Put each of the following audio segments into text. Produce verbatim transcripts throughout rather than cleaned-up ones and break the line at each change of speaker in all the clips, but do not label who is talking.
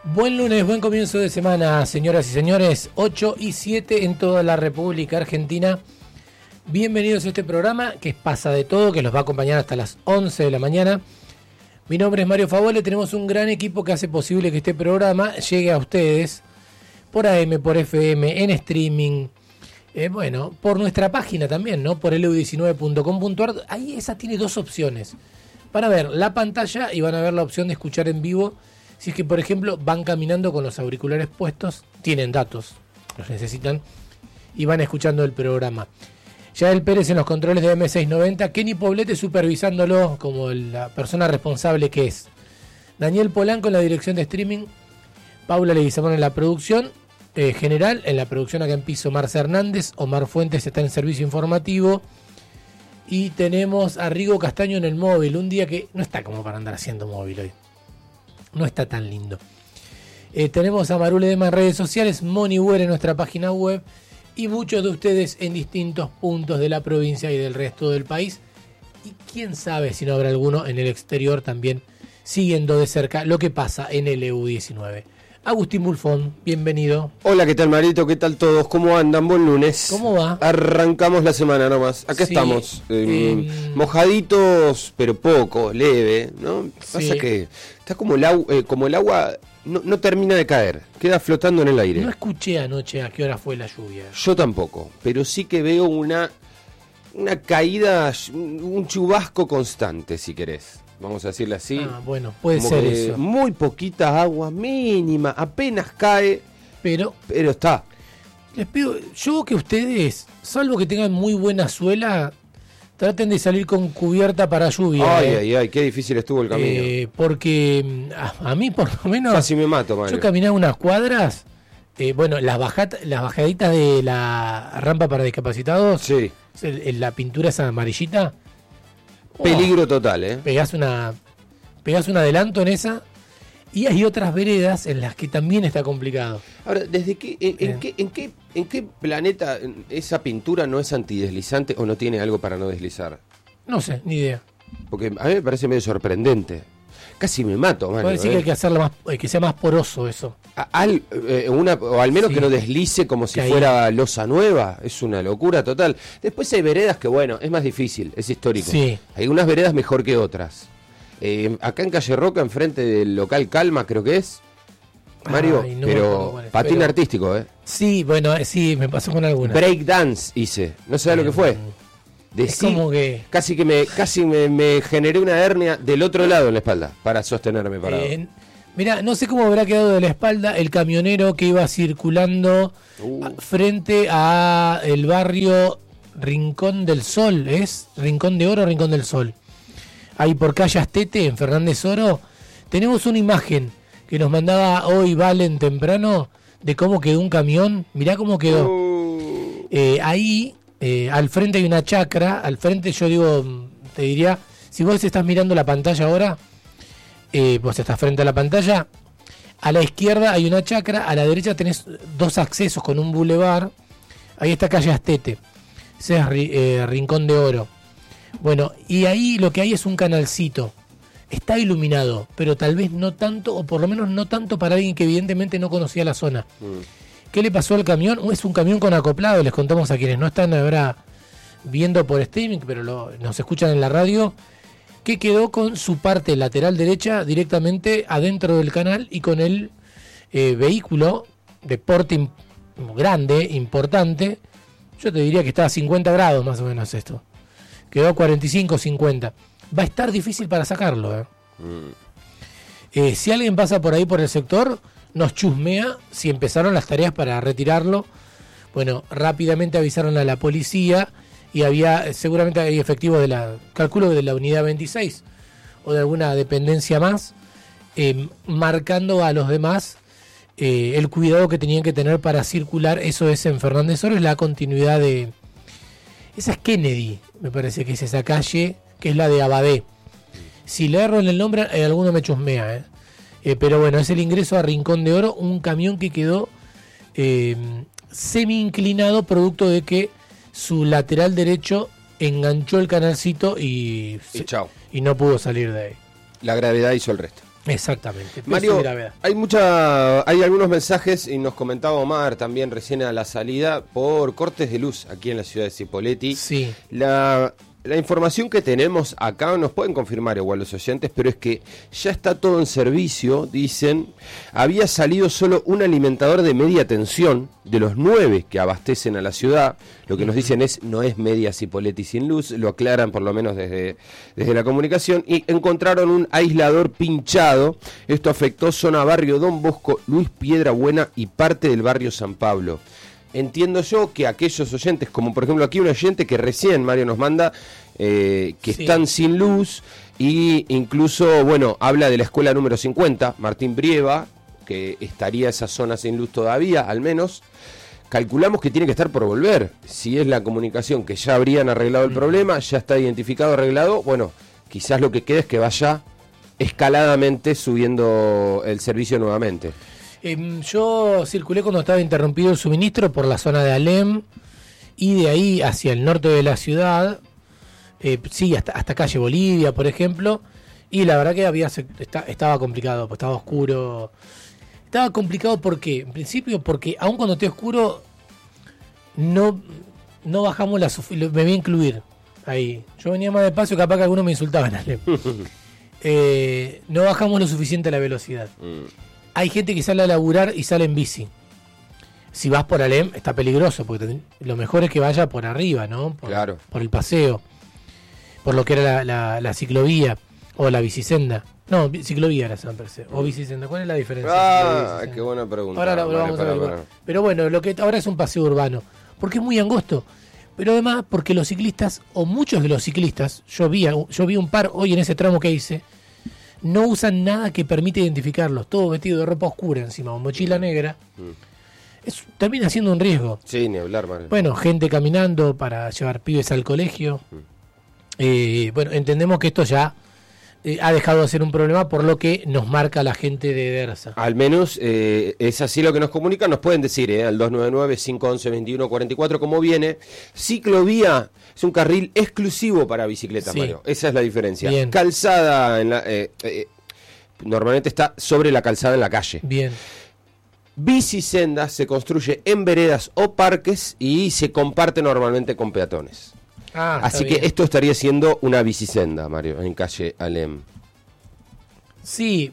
Buen lunes, buen comienzo de semana, señoras y señores. ocho y siete en toda la República Argentina. Bienvenidos a este programa que pasa de todo, que los va a acompañar hasta las once de la mañana. Mi nombre es Mario Favole, tenemos un gran equipo que hace posible que este programa llegue a ustedes por A M, por F M, en streaming, eh, bueno, por nuestra página también, ¿no? Por L U diecinueve punto com punto a r. Ahí esa tiene dos opciones. Van a ver la pantalla y van a ver la opción de escuchar en vivo. Si es que, por ejemplo, van caminando con los auriculares puestos, tienen datos, los necesitan, y van escuchando el programa. Yael Pérez en los controles de M seiscientos noventa, Kenny Poblete supervisándolo como la persona responsable que es. Daniel Polanco en la dirección de streaming, Paula Leguizamón en la producción eh, general, en la producción acá en piso Marce Hernández, Omar Fuentes está en servicio informativo, y tenemos a Rigo Castaño en el móvil, un día que no está como para andar haciendo móvil hoy. No está tan lindo. Eh, tenemos a Marule Dema en redes sociales, Moni Weir en nuestra página web y muchos de ustedes en distintos puntos de la provincia y del resto del país. Y quién sabe si no habrá alguno en el exterior también siguiendo de cerca lo que pasa en L U diecinueve. Agustín Bulfón, bienvenido.
Hola, ¿qué tal, Marito? ¿Qué tal todos? ¿Cómo andan? Buen lunes.
¿Cómo va?
Arrancamos la semana nomás. Acá sí, estamos. Eh, eh, mojaditos, pero poco, leve, ¿no? Sí. Pasa que está como el, agua, eh, como el agua no, no termina de caer, queda flotando en el aire.
No escuché anoche a qué hora fue la lluvia.
Yo tampoco, pero sí que veo una, una caída, un chubasco constante, si querés. Vamos a decirle así.
Ah, bueno, puede ser eso.
Muy poquita agua, mínima, apenas cae,
pero
pero está.
Les pido, yo que ustedes, salvo que tengan muy buena suela, traten de salir con cubierta para lluvia.
Ay,
eh.
ay, ay, qué difícil estuvo el camino.
Eh, porque a, a mí por lo menos...
Casi me mato, Mario.
Yo caminaba unas cuadras, eh, bueno, las, bajat, las bajaditas de la rampa para discapacitados,
sí.
La pintura esa amarillita.
Peligro oh, total, ¿eh?
Pegás una, pegás un adelanto en esa y hay otras veredas en las que también está complicado.
Ahora, ¿desde qué, en, en, qué, en, qué, en qué planeta esa pintura no es antideslizante o no tiene algo para no deslizar?
No sé, ni idea.
Porque a mí me parece medio sorprendente. Casi me mato, Mario.
Puede decir
¿eh?
que hay que hacerlo más, que sea más poroso eso.
Al, eh, una, o al menos sí, que no deslice como si fuera losa nueva. Es una locura total. Después hay veredas que, bueno, es más difícil, es histórico.
Sí.
Hay unas veredas mejor que otras. Eh, acá en Calle Roca, enfrente del local Calma, creo que es, Mario,
Ay, no,
pero
bueno,
patín
pero...
artístico, ¿eh?
Sí, bueno, sí, me pasó con alguna.
Break dance hice, no sabes eh, lo que fue.
Es sí, como que...
Casi que me casi me, me generé una hernia del otro lado en la espalda para sostenerme parado.
Eh, mira, no sé cómo habrá quedado de la espalda el camionero que iba circulando uh. a, frente a el barrio Rincón del Sol, ¿es? Rincón de Oro, Rincón del Sol. Ahí por calle Astete, en Fernández Oro, tenemos una imagen que nos mandaba hoy Valen temprano de cómo quedó un camión. Mirá cómo quedó. Uh. Eh, ahí... Eh, al frente hay una chacra, al frente yo digo, te diría, si vos estás mirando la pantalla ahora, eh, vos estás frente a la pantalla, a la izquierda hay una chacra, a la derecha tenés dos accesos con un bulevar, ahí está calle Astete, ese es eh, Rincón de Oro. Bueno, y ahí lo que hay es un canalcito, está iluminado, pero tal vez no tanto, o por lo menos no tanto para alguien que evidentemente no conocía la zona. Mm. ¿Qué le pasó al camión? Es un camión con acoplado, les contamos a quienes no están ahora viendo por streaming, pero lo, nos escuchan en la radio, que quedó con su parte lateral derecha directamente adentro del canal y con el eh, vehículo de porte imp- grande, importante, yo te diría que está a cincuenta grados más o menos esto. Quedó a cuarenta y cinco, cincuenta. Va a estar difícil para sacarlo. ¿eh? Mm. Eh, si alguien pasa por ahí por el sector... nos chusmea si empezaron las tareas para retirarlo. Bueno, rápidamente avisaron a la policía y había, seguramente hay efectivos de la, calculo de la unidad veintiséis o de alguna dependencia más, eh, marcando a los demás eh, el cuidado que tenían que tener para circular. Eso es en Fernández Oro, es la continuidad de... Esa es Kennedy, me parece que es esa calle, que es la de Abadé. Si le erro en el nombre, eh, alguno me chusmea, ¿eh? Eh, pero bueno, es el ingreso a Rincón de Oro, un camión que quedó eh, semi-inclinado producto de que su lateral derecho enganchó el canalcito y,
y, chao.
y no pudo salir de ahí.
La gravedad hizo el resto.
Exactamente.
Mario, hay mucha, hay algunos mensajes, y nos comentaba Omar también recién a la salida, por cortes de luz aquí en la ciudad de Cipolletti.
Sí.
La... La información que tenemos acá, nos pueden confirmar igual los oyentes, pero es que ya está todo en servicio, dicen. Había salido solo un alimentador de media tensión de los nueve que abastecen a la ciudad. Lo que nos dicen es, no es media Cipolletti sin luz, lo aclaran por lo menos desde, desde la comunicación. Y encontraron un aislador pinchado. Esto afectó zona barrio Don Bosco, Luis Piedrabuena y parte del barrio San Pablo. Entiendo yo que aquellos oyentes, como por ejemplo aquí un oyente que recién Mario nos manda, eh, que sí. están sin luz, y incluso, bueno, habla de la escuela número cincuenta, Martín Brieva, que estaría esa zona sin luz todavía, al menos. Calculamos que tiene que estar por volver. Si es la comunicación que ya habrían arreglado el problema, ya está identificado, arreglado, bueno, quizás lo que queda es que vaya escaladamente subiendo el servicio nuevamente.
Eh, yo circulé cuando estaba interrumpido el suministro por la zona de Alem y de ahí hacia el norte de la ciudad, eh, sí, hasta, hasta calle Bolivia, por ejemplo, y la verdad que había está, estaba complicado, pues estaba oscuro. Estaba complicado porque, en principio, porque aun cuando esté oscuro, no, no bajamos la suficiente. Me voy a incluir ahí. Yo venía más despacio, capaz que algunos me insultaban, Alem. eh, no bajamos lo suficiente la velocidad. Mm. Hay gente que sale a laburar y sale en bici. Si vas por Alem, está peligroso, porque te, lo mejor es que vaya por arriba, ¿no? Por,
claro.
Por el paseo, por lo que era la, la, la ciclovía o la bicisenda. No, ciclovía era San Perse, o bicisenda. ¿Cuál es la diferencia?
Ah, qué buena pregunta.
Ahora lo, lo vamos para, a ver. Para. Pero bueno, lo que ahora es un paseo urbano, porque es muy angosto. Pero además, porque los ciclistas, o muchos de los ciclistas, yo vi, yo vi un par hoy en ese tramo que hice, no usan nada que permite identificarlos, todo vestido de ropa oscura encima, o mochila negra. Mm. Es, termina siendo un riesgo.
Sí, ni hablar, Mario.
Bueno, gente caminando para llevar pibes al colegio. Mm. Eh, bueno, entendemos que esto ya eh, ha dejado de ser un problema, por lo que nos marca la gente de Dersa.
Al menos eh, es así lo que nos comunican, nos pueden decir, eh, al dos nueve nueve, cinco once, veintiuno cuarenta y cuatro, cómo viene. Ciclovía es un carril exclusivo para bicicletas, sí. Mario. Esa es la diferencia. Bien. Calzada, en la, eh, eh, normalmente está sobre la calzada en la calle.
Bien.
Bicisenda se construye en veredas o parques y se comparte normalmente con peatones. Ah, así que bien. Esto estaría siendo una bicisenda, Mario, en calle Alem.
Sí.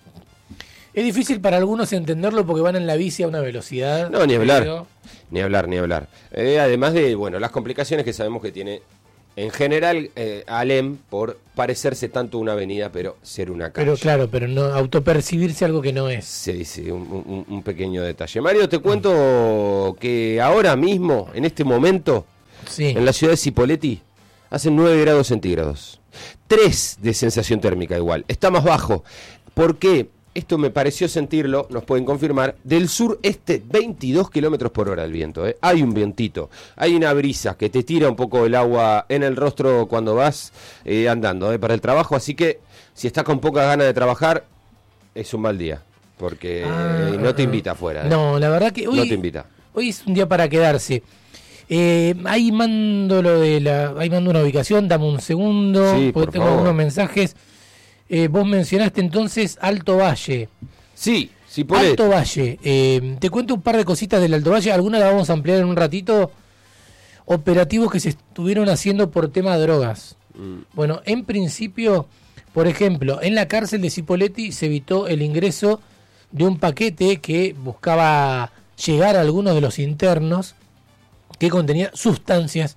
Es difícil para algunos entenderlo porque van en la bici a una velocidad.
No, ni hablar. Pero... Ni hablar, ni hablar. Eh, además de, bueno, las complicaciones que sabemos que tiene en general eh, Alem por parecerse tanto una avenida, pero ser una calle.
Pero claro, pero no autopercibirse algo que no es.
Sí, sí, un, un, un pequeño detalle. Mario, te cuento que ahora mismo, en este momento, sí. En la ciudad de Cipolletti, hacen nueve grados centígrados. tres de sensación térmica igual. Está más bajo. ¿Por qué? Esto me pareció sentirlo, nos pueden confirmar, del sur-este, veintidós kilómetros por hora el viento. ¿eh? Hay un vientito, hay una brisa que te tira un poco el agua en el rostro cuando vas eh, andando ¿eh? para el trabajo. Así que si estás con pocas ganas de trabajar, es un mal día, porque ah, no te invita afuera. ¿eh?
No, la verdad que hoy,
no te invita.
Hoy es un día para quedarse. Eh, ahí mando lo de la, ahí mando una ubicación, dame un segundo,
sí,
porque
por
tengo
favor.
algunos mensajes. Eh, vos mencionaste entonces Alto Valle.
Sí, sí, por
Alto Valle. Eh, te cuento un par de cositas del Alto Valle. Algunas las vamos a ampliar en un ratito. Operativos que se estuvieron haciendo por tema de drogas. Mm. Bueno, en principio, por ejemplo, en la cárcel de Cipolletti se evitó el ingreso de un paquete que buscaba llegar a algunos de los internos que contenía sustancias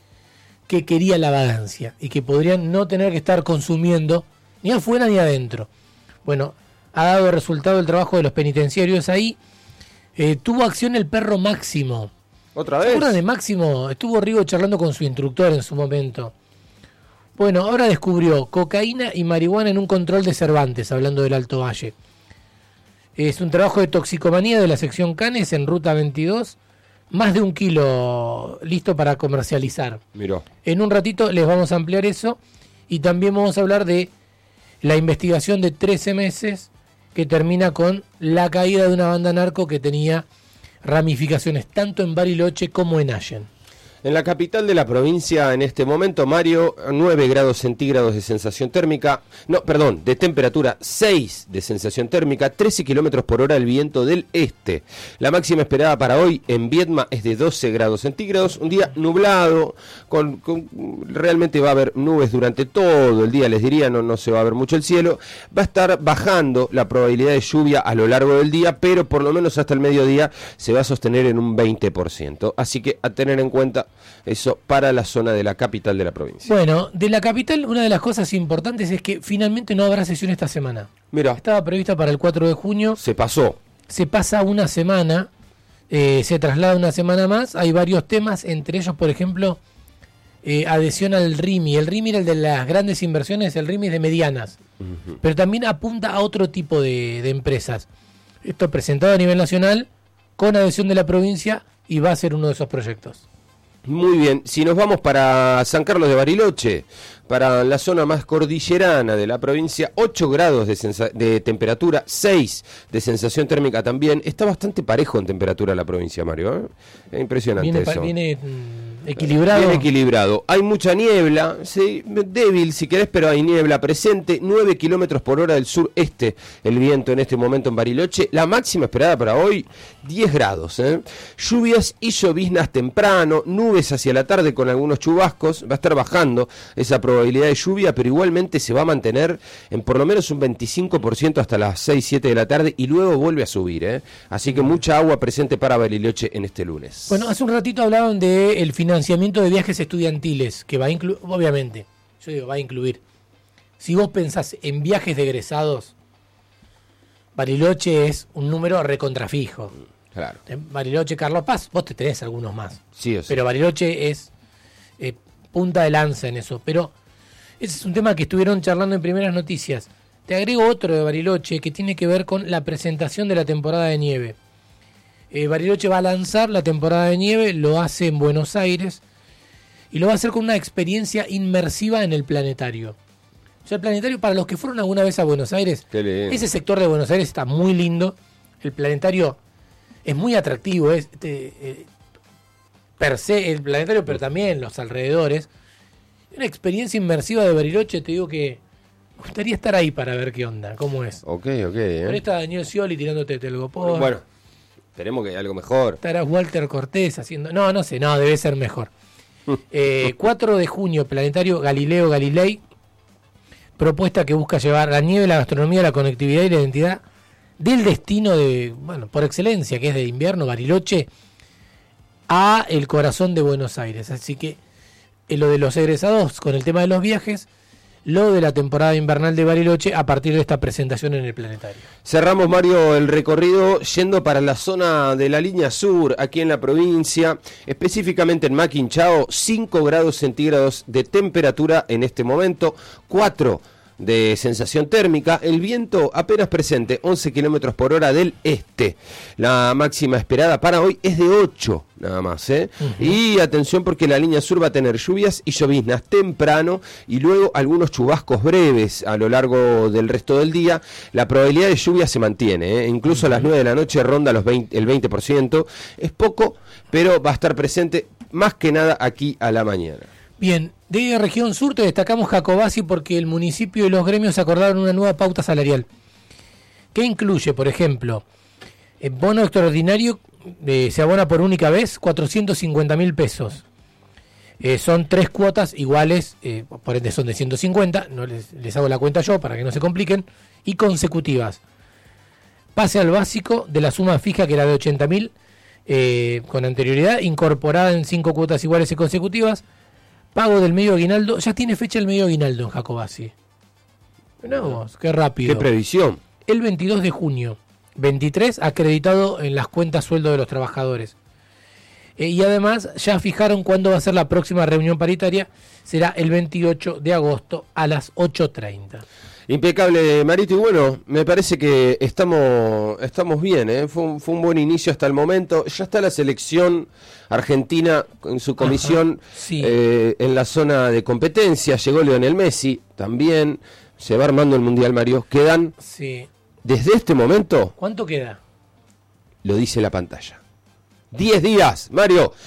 que quería la vagancia y que podrían no tener que estar consumiendo ni afuera ni adentro. Bueno, ha dado resultado el trabajo de los penitenciarios ahí. Eh, tuvo acción el perro Máximo.
¿Otra vez?
¿Se acuerdan de Máximo? Estuvo Rigo charlando con su instructor en su momento. Bueno, ahora descubrió cocaína y marihuana en un control de Cervantes, hablando del Alto Valle. Es un trabajo de toxicomanía de la sección Canes en Ruta veintidós. Más de un kilo listo para comercializar.
Miró.
En un ratito les vamos a ampliar eso. Y también vamos a hablar de la investigación de trece meses que termina con la caída de una banda narco que tenía ramificaciones tanto en Bariloche como en Allen.
En la capital de la provincia, en este momento, Mario, nueve grados centígrados de sensación térmica, no, perdón, de temperatura, seis de sensación térmica, trece kilómetros por hora el viento del este. La máxima esperada para hoy en Viedma es de doce grados centígrados, un día nublado, con, con realmente va a haber nubes durante todo el día, les diría, no, no se va a ver mucho el cielo. Va a estar bajando la probabilidad de lluvia a lo largo del día, pero por lo menos hasta el mediodía se va a sostener en un veinte por ciento. Así que a tener en cuenta eso para la zona de la capital de la provincia.
Bueno, de la capital una de las cosas importantes es que finalmente no habrá sesión esta semana.
Mira,
estaba prevista para el cuatro de junio.
Se pasó.
Se pasa una semana, eh, se traslada una semana más. Hay varios temas, entre ellos, por ejemplo, eh, adhesión al R I M I. El R I M I era el de las grandes inversiones, el R I M I es de medianas. Uh-huh. Pero también apunta a otro tipo de, de empresas. Esto presentado a nivel nacional, con adhesión de la provincia, y va a ser uno de esos proyectos.
Muy bien, si nos vamos para San Carlos de Bariloche, para la zona más cordillerana de la provincia, ocho grados de, sensa- de temperatura, seis de sensación térmica también. Está bastante parejo en temperatura la provincia, Mario, ¿eh? Es impresionante
viene,
eso.
Viene mm, equilibrado.
Bien equilibrado. Hay mucha niebla, sí, débil si querés, pero hay niebla presente. nueve kilómetros por hora del sureste el viento en este momento en Bariloche. La máxima esperada para hoy, diez grados. ¿eh? Lluvias y lloviznas temprano, nubes hacia la tarde con algunos chubascos. Va a estar bajando esa probabilidad de lluvia, pero igualmente se va a mantener en por lo menos un veinticinco por ciento hasta las seis, siete de la tarde y luego vuelve a subir. ¿eh? Así que mucha agua presente para Bariloche en este lunes.
Bueno, hace un ratito hablaban de el financiamiento de viajes estudiantiles, que va a incluir, obviamente, yo digo, va a incluir. Si vos pensás en viajes de egresados, Bariloche es un número recontrafijo.
Claro.
Bariloche, Carlos Paz, vos te tenés algunos más.
Sí, o sí.
Pero Bariloche es eh, punta de lanza en eso. Pero ese es un tema que estuvieron charlando en Primeras Noticias. Te agrego otro de Bariloche que tiene que ver con la presentación de la temporada de nieve. Eh, Bariloche va a lanzar la temporada de nieve, lo hace en Buenos Aires y lo va a hacer con una experiencia inmersiva en el planetario. O sea, el planetario, para los que fueron alguna vez a Buenos Aires, ese sector de Buenos Aires está muy lindo. El planetario es muy atractivo, es te, eh, per se el planetario, pero también los alrededores. Una experiencia inmersiva de Bariloche, te digo que me gustaría estar ahí para ver qué onda, cómo es.
Ok, ok. ¿eh?
Ahora está Daniel Scioli tirándote telgopor.
Bueno, esperemos que haya algo mejor.
Estará Walter Cortés haciendo... No, no sé, no, debe ser mejor. eh, cuatro de junio, planetario Galileo Galilei. Propuesta que busca llevar la nieve, la gastronomía, la conectividad y la identidad del destino de, bueno, por excelencia, que es de invierno, Bariloche, a el corazón de Buenos Aires. Así que eh, lo de los egresados con el tema de los viajes, lo de la temporada invernal de Bariloche a partir de esta presentación en el planetario.
Cerramos, Mario, el recorrido yendo para la zona de la línea sur, aquí en la provincia, específicamente en Maquinchao, cinco grados centígrados de temperatura en este momento, cuatro de sensación térmica, el viento apenas presente, once kilómetros por hora del este. La máxima esperada para hoy es de ocho, nada más, ¿eh? Uh-huh. Y atención porque la línea sur va a tener lluvias y lloviznas temprano y luego algunos chubascos breves a lo largo del resto del día. La probabilidad de lluvia se mantiene, ¿eh? Incluso uh-huh. a las nueve de la noche ronda los veinte, el veinte por ciento. Es poco, pero va a estar presente más que nada aquí a la mañana.
Bien, de región sur te destacamos Jacobasi porque el municipio y los gremios acordaron una nueva pauta salarial que incluye, por ejemplo, el bono extraordinario eh, se abona por única vez cuatrocientos cincuenta mil pesos. Eh, son tres cuotas iguales, eh, por ende son de ciento cincuenta, no les, les hago la cuenta yo para que no se compliquen, y consecutivas. Pase al básico de la suma fija que era de ochenta mil eh, con anterioridad, incorporada en cinco cuotas iguales y consecutivas. Pago del medio aguinaldo, ya tiene fecha el medio aguinaldo en Jacobasi. Vamos, qué rápido.
Qué previsión.
El veintidós de junio, veintitrés acreditado en las cuentas sueldo de los trabajadores. Eh, y además ya fijaron cuándo va a ser la próxima reunión paritaria, será el veintiocho de agosto a las ocho treinta.
Impecable, Marito, y bueno, me parece que estamos estamos bien, ¿eh? Fue un, fue un buen inicio hasta el momento. Ya está la selección argentina en su comisión,
sí.
eh, en la zona de competencia. Llegó Lionel Messi, también se va armando el Mundial, Mario. Quedan,
sí.
desde este momento...
¿Cuánto queda?
Lo dice la pantalla. diez días, Mario.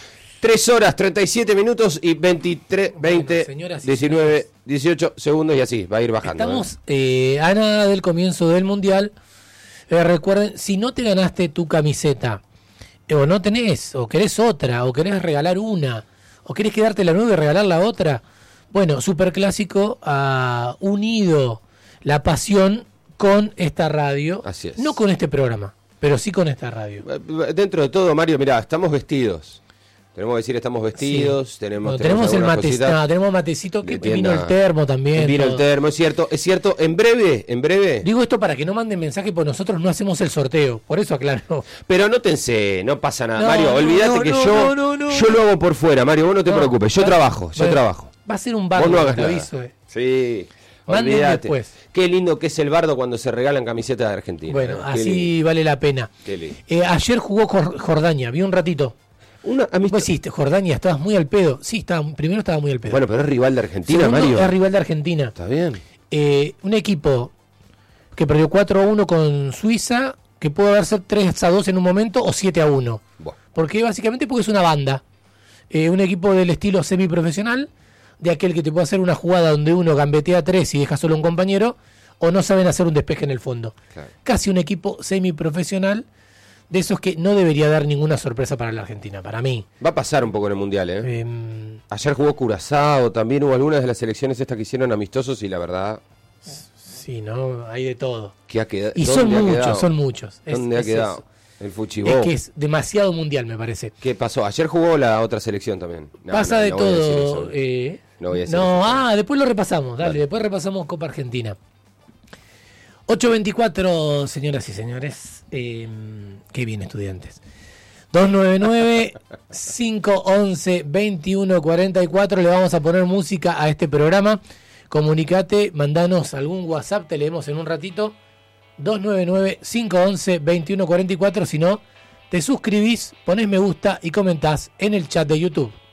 tres horas, treinta y siete minutos y veintitrés, veinte, bueno, diecinueve, dieciocho segundos y así, va a ir bajando.
Estamos ¿eh? Eh, a nada del comienzo del Mundial. Eh, recuerden, si no te ganaste tu camiseta, eh, o no tenés, o querés otra, o querés regalar una, o querés quedarte la nueva y regalar la otra, bueno, Superclásico ha unido la pasión con esta radio.
Así es.
No con este programa, pero sí con esta radio.
Dentro de todo, Mario, mirá, estamos vestidos. Tenemos que decir, estamos vestidos, sí. tenemos,
bueno, tenemos, tenemos el mate, no, tenemos matecito, que vino el termo también.
Vino todo. el termo, es cierto, es cierto, en breve, en breve.
Digo esto para que no manden mensaje, porque nosotros no hacemos el sorteo, por eso aclaro.
Pero anótense, no pasa nada,
no,
Mario,
no,
olvídate
no,
que
no,
yo,
no, no, no.
yo lo hago por fuera, Mario, vos no te no, preocupes, yo va, trabajo, yo
bueno,
trabajo.
Va a ser un bardo,
vos no hagas
te
nada.
aviso. Eh.
Sí.
Manden
Olvídate.
Después.
Qué lindo que es el bardo cuando se regalan camisetas de Argentina.
Bueno,
¿no?
así
lindo.
vale la pena.
Qué lindo.
Eh, ayer jugó Jordania, vi un ratito.
Una
Pues sí, Jordania, estabas muy al pedo. Sí, estaba, primero estaba muy al pedo.
Bueno, pero es rival de Argentina,
Segundo,
Mario.
Es rival de Argentina.
Está bien.
Eh, un equipo que perdió cuatro a uno con Suiza, que pudo haber sido tres a dos en un momento o siete a uno.
Bueno.
Porque básicamente porque es una banda. Eh, un equipo del estilo semiprofesional, de aquel que te puede hacer una jugada donde uno gambetea tres y deja solo un compañero, o no saben hacer un despeje en el fondo.
Claro. Casi
un equipo semiprofesional, de esos que no debería dar ninguna sorpresa para la Argentina, para mí.
Va a pasar un poco en el Mundial, ¿eh?
eh
Ayer jugó Curazao, también hubo algunas de las selecciones estas que hicieron amistosos y la verdad...
Sí, ¿no? Hay de todo.
¿Qué ha quedado?
Y son muchos, son muchos.
¿Dónde
es,
ha quedado?
Eso.
El fuchibol.
Es que es demasiado mundial, me parece.
¿Qué pasó? Ayer jugó la otra selección también.
No, Pasa
no,
de
no
todo. Eh,
no voy a decir
No,
eso.
ah, después lo repasamos, dale,
dale.
después repasamos Copa Argentina. ocho veinticuatro, señoras y señores. Eh, qué bien, estudiantes. dos nueve nueve, cinco once, veintiuno cuarenta y cuatro. Le vamos a poner música a este programa. Comunicate, mandanos algún WhatsApp, te leemos en un ratito. dos nueve nueve, cinco once, veintiuno cuarenta y cuatro. Si no, te suscribís, ponés me gusta y comentás en el chat de YouTube.